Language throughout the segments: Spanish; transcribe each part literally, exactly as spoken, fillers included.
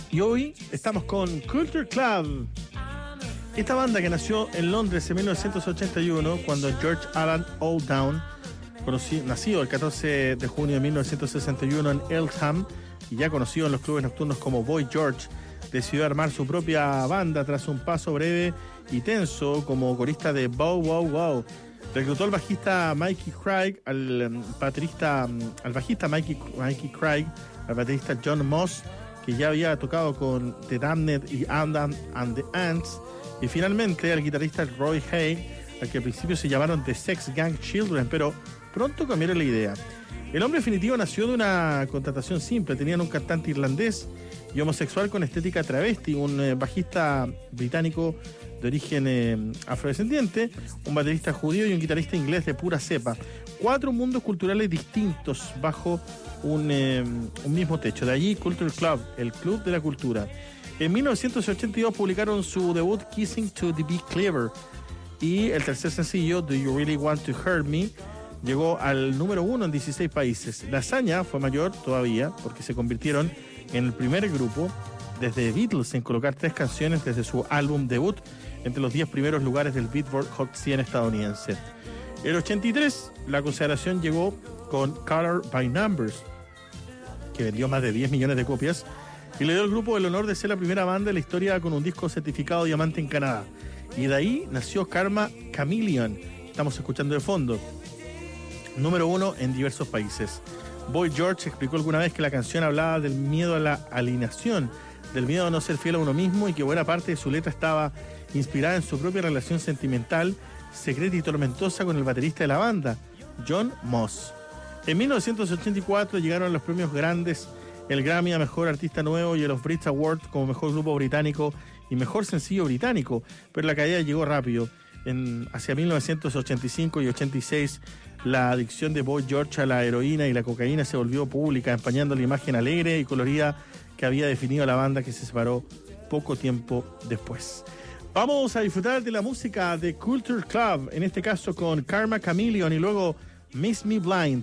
Y hoy estamos con Culture Club. Esta banda que nació en Londres en mil novecientos ochenta y uno, cuando George Alan Olddown, conocido, nacido el catorce de junio de mil novecientos sesenta y uno en Eltham, y ya conocido en los clubes nocturnos como Boy George, decidió armar su propia banda tras un paso breve y tenso como corista de Bow Wow Wow. Reclutó al bajista Mikey Craig, al um, baterista, um, al bajista Mikey, Mikey Craig, al baterista John Moss, que ya había tocado con The Damned y Adam and the Ants, y finalmente al guitarrista Roy Hay, al que al principio se llamaron The Sex Gang Children, pero pronto cambiaron la idea. El hombre definitivo nació de una contratación simple. Tenían un cantante irlandés y homosexual con estética travesti, un eh, bajista británico de origen eh, afrodescendiente, un baterista judío y un guitarrista inglés de pura cepa. Cuatro mundos culturales distintos bajo un, eh, un mismo techo. De allí Culture Club, el club de la cultura. En mil novecientos ochenta y dos publicaron su debut Kissing to the Be Clever, y el tercer sencillo Do You Really Want to Hurt Me llegó al número uno en dieciséis países. La hazaña fue mayor todavía porque se convirtieron en el primer grupo desde Beatles en colocar tres canciones desde su álbum debut entre los diez primeros lugares del Billboard Hot cien estadounidense. En el ochenta y tres la consagración llegó con Color by Numbers, que vendió más de diez millones de copias y le dio al grupo el honor de ser la primera banda en la historia con un disco certificado diamante en Canadá. Y de ahí nació Karma Chameleon, estamos escuchando de fondo, número uno en diversos países. Boy George explicó alguna vez que la canción hablaba del miedo a la alienación, del miedo a no ser fiel a uno mismo, y que buena parte de su letra estaba inspirada en su propia relación sentimental, secreta y tormentosa con el baterista de la banda, John Moss. En mil novecientos ochenta y cuatro llegaron los premios grandes, el Grammy a Mejor Artista Nuevo y los Brit Awards como Mejor Grupo Británico y Mejor Sencillo Británico, pero la caída llegó rápido. En, hacia mil novecientos ochenta y cinco y ochenta y seis, la adicción de Boy George a la heroína y la cocaína se volvió pública, empañando la imagen alegre y colorida que había definido a la banda, que se separó poco tiempo después. Vamos a disfrutar de la música de Culture Club, en este caso con Karma Chameleon y luego Miss Me Blind.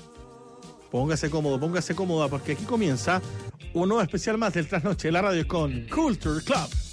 Póngase cómodo, póngase cómoda, porque aquí comienza un nuevo especial más del Trasnoche de la Radio con Culture Club.